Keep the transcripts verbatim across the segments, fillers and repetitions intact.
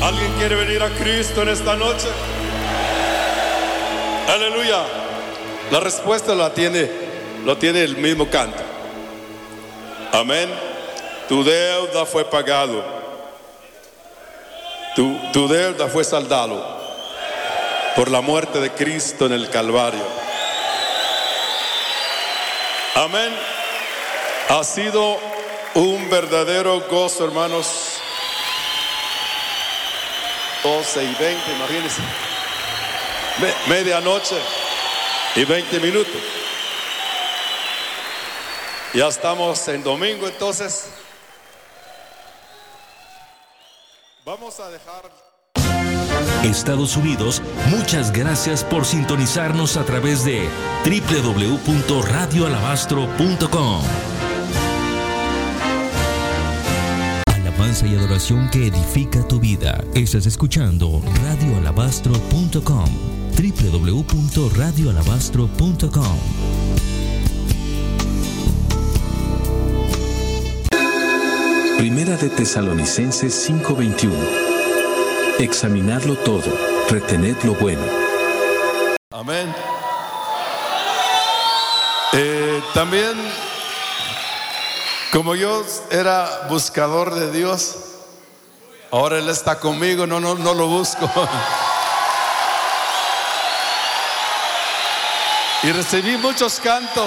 ¿Alguien quiere venir a Cristo en esta noche? Aleluya. La respuesta la tiene, lo tiene el mismo canto. Amén. Tu deuda fue pagado. Tu, tu deuda fue saldado por la muerte de Cristo en el Calvario. Amén. Ha sido un verdadero gozo, hermanos. doce y veinte, imagínense. Me, medianoche y veinte minutos. Ya estamos en domingo, entonces vamos a dejar. Estados Unidos, muchas gracias por sintonizarnos a través de doble u doble u doble u punto radio alabastro punto com. Alabanza y adoración que edifica tu vida. Estás escuchando radio alabastro punto com. doble u doble u doble u punto radio alabastro punto com. Primera de Tesalonicenses cinco veintiuno. Examinarlo todo, retened lo bueno. Amén. Eh, también, como yo era buscador de Dios, ahora Él está conmigo, no, no, no lo busco. Y recibí muchos cantos,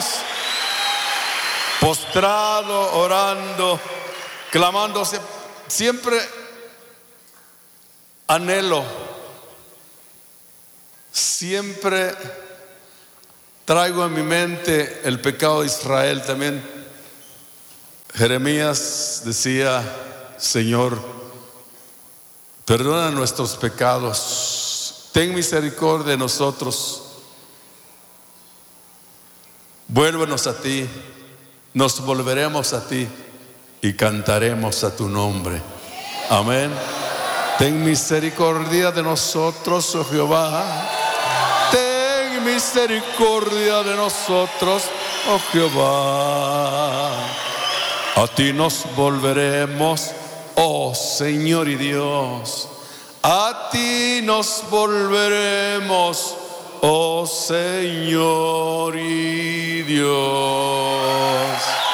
postrado, orando, clamándose, siempre anhelo, siempre traigo en mi mente el pecado de Israel también. Jeremías decía: Señor, perdona nuestros pecados, ten misericordia de nosotros, vuélvenos a ti, nos volveremos a ti y cantaremos a tu nombre. Amén. Ten misericordia de nosotros, oh Jehová. Ten misericordia de nosotros, oh Jehová. A ti nos volveremos, oh Señor y Dios. A ti nos volveremos, oh Señor y Dios.